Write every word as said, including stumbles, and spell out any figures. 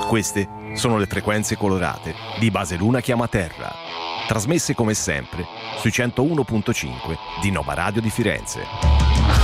Queste sono le frequenze colorate di Baseluna Chiama Terra, trasmesse come sempre sui centouno virgola cinque di Nova Radio di Firenze.